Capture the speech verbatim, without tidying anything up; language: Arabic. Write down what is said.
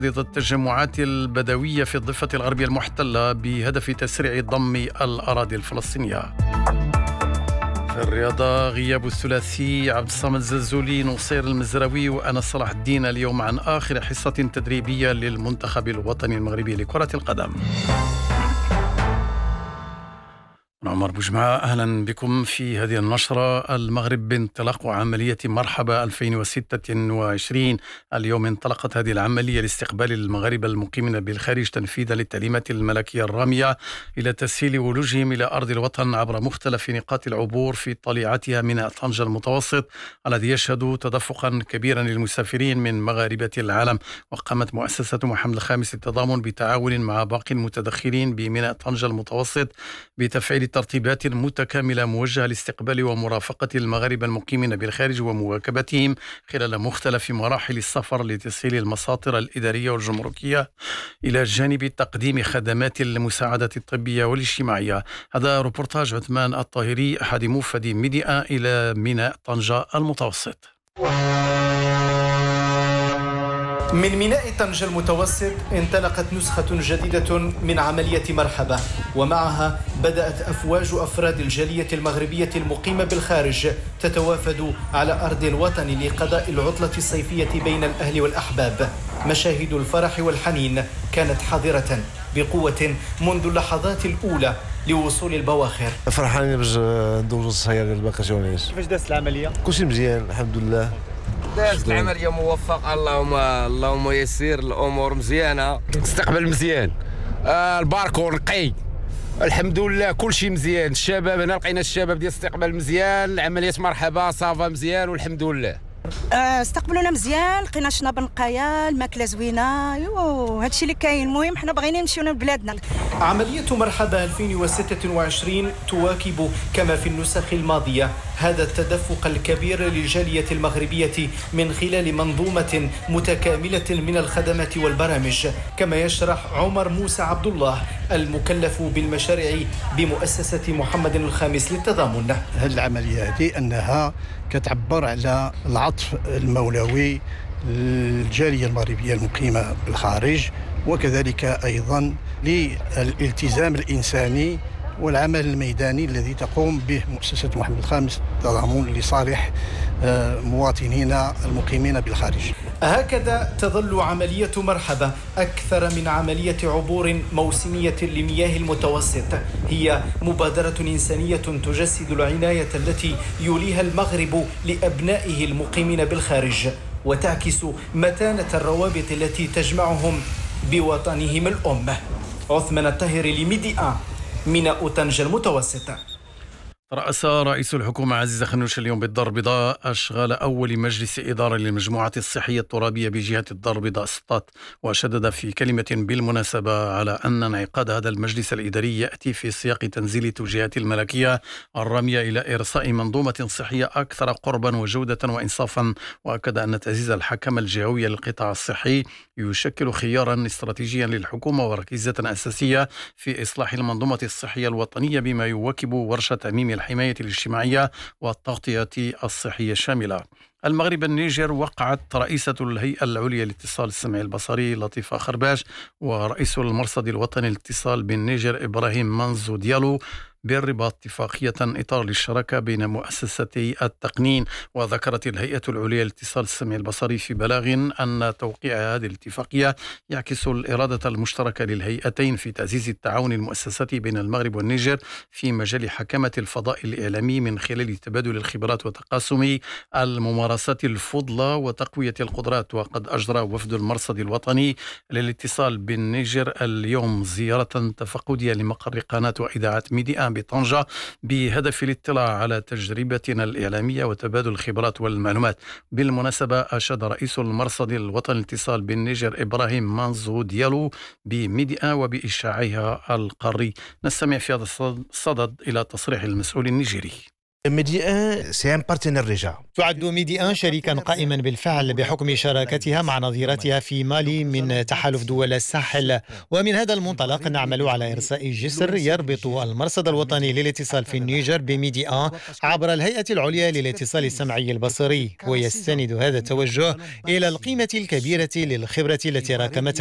ضد التجمعات البدوية في الضفة الغربية المحتلة بهدف تسريع ضم الأراضي الفلسطينية. في الرياضة، غياب الثلاثي عبد الصمد الزلزولي، نصير المزراوي وأنس صلاح الدين اليوم عن آخر حصة تدريبية للمنتخب الوطني المغربي لكرة القدم. عمر بوجمعة، أهلا بكم في هذه النشرة. المغرب بانطلاق عملية مرحبا ألفين وستة وعشرين. اليوم انطلقت هذه العملية لاستقبال المغاربة المقيمين بالخارج تنفيذا للتعليمات الملكية الرامية إلى تسهيل ولوجهم إلى أرض الوطن عبر مختلف نقاط العبور في طليعتها من طنجة المتوسط، الذي يشهد تدفقا كبيرا للمسافرين من مغاربة العالم. وقامت مؤسسة محمد الخامس للتضامن بتعاون مع باقي المتدخلين بميناء طنجة المتوسط بتفعيل ترتيبات متكاملة موجهة لاستقبال ومرافقة المغاربة المقيمين بالخارج ومواكبتهم خلال مختلف مراحل السفر لتسهيل المساطر الإدارية والجمركية، إلى جانب تقديم خدمات المساعدة الطبية والاجتماعية. هذا روبورتاج عثمان الطاهري أحد موفدي ميديا إلى ميناء طنجة المتوسط. من ميناء طنجة المتوسط انطلقت نسخة جديدة من عملية مرحبا، ومعها بدأت أفواج أفراد الجالية المغربية المقيمة بالخارج تتوافد على أرض الوطن لقضاء العطلة الصيفية بين الأهل والأحباب. مشاهد الفرح والحنين كانت حاضرة بقوة منذ اللحظات الأولى لوصول البواخر. فرحانين باش ندوزو الصيام ديال الباكاسيونيس. كيفاش دازت العملية؟ كلشي مزيان الحمد لله. دازت العملية موفقة، اللهم اللهم يسير الأمور مزيانة، استقبل مزيان، آه الباركور نقي الحمد لله، كل شيء مزيان. الشباب هنا لقينا الشباب ديال استقبال مزيان، عملية مرحبا صافا مزيان والحمد لله. استقبلونا مزيان، لقينا شنب نقايا، الماكله زوينه، يو هادشي اللي كاين. المهم حنا باغيين نمشيو لبلادنا. عملية مرحبا ألفين وستة وعشرين تواكب كما في النسخ الماضية هذا التدفق الكبير للجالية المغربية من خلال منظومة متكاملة من الخدمات والبرامج، كما يشرح عمر موسى عبد الله المكلف بالمشاريع بمؤسسة محمد الخامس للتضامن. هذه العملية هذه أنها كتعبر على العطف المولوي للجالية المغربية المقيمة بالخارج، وكذلك أيضا للالتزام الإنساني والعمل الميداني الذي تقوم به مؤسسة محمد الخامس للتضامن لصالح مواطنينا المقيمين بالخارج. هكذا تظل عملية مرحبا أكثر من عملية عبور موسمية لمياه المتوسط، هي مبادرة إنسانية تجسد العناية التي يوليها المغرب لأبنائه المقيمين بالخارج، وتعكس متانة الروابط التي تجمعهم بوطنهم الأم. عثمان الطاهري لميديا، ميناء طنجة المتوسط. رأس رئيس الحكومة عزيز خنوش اليوم بالدار البيضاء أشغال أول مجلس إدارة للمجموعة الصحية الترابية بجهة الدار البيضاء سطات، وشدد في كلمة بالمناسبة على أن انعقاد هذا المجلس الإداري يأتي في سياق تنزيل توجيهات الملكية الرامية إلى إرساء منظومة صحية أكثر قربا وجودة وإنصافا. وأكد أن تعزيز الحكمة الجهوية للقطاع الصحي يشكل خيارا استراتيجيا للحكومة وركيزة أساسية في إصلاح المنظومة الصحية الوطنية، بما يواكب ورشة تأميم الحماية الاجتماعية والتغطية الصحية الشاملة. المغرب النيجر وقعت رئيسة الهيئة العليا للاتصال السمعي البصري لطيفة خرباش ورئيس المرصد الوطني للاتصال بالنيجر إبراهيم مانزو ديالو بالرباط اتفاقية إطار للشراكة بين مؤسستي التقنين. وذكرت الهيئة العليا للاتصال السمعي البصري في بلاغ أن توقيع هذه الاتفاقية يعكس الإرادة المشتركة للهيئتين في تعزيز التعاون المؤسساتي بين المغرب والنيجر في مجال حكمة الفضاء الإعلامي من خلال تبادل الخبرات وتقاسم الممارسات الفضلى وتقوية القدرات. وقد أجرى وفد المرصد الوطني للاتصال بالنيجر اليوم زيارة تفقدية لمقر قناة وإذاعة ميديا بطنجة بهدف الاطلاع على تجربتنا الإعلامية وتبادل الخبرات والمعلومات. بالمناسبة أشاد رئيس المرصد الوطني للاتصال بالنيجر إبراهيم مانزو ديالو بميديا وبإشاعها القاري. نستمع في هذا الصدد إلى تصريح المسؤول النيجيري. ميدي ان سي ان بارتنير ريجا. تعد ميدي ان شريكا قائما بالفعل بحكم شراكتها مع نظيرتها في مالي من تحالف دول الساحل، ومن هذا المنطلق نعمل على إرساء جسر يربط المرصد الوطني للاتصال في النيجر بميدي ان عبر الهيئة العليا للاتصال السمعي البصري، ويستند هذا التوجه إلى القيمة الكبيرة للخبرة التي راكمتها